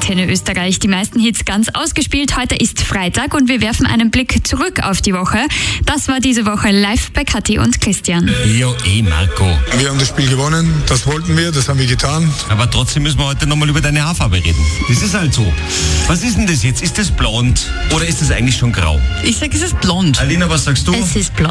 Antenne Österreich. Die meisten Hits ganz ausgespielt. Heute ist Freitag und wir werfen einen Blick zurück auf die Woche. Das war diese Woche live bei Kathi und Christian. Jo, Marco. Wir haben das Spiel gewonnen, das wollten wir, das haben wir getan. Aber trotzdem müssen wir heute nochmal über deine Haarfarbe reden. Das ist halt so. Was ist denn das jetzt? Ist das blond oder ist das eigentlich schon grau? Ich sage, es ist blond. Alina, was sagst du? Es ist blond.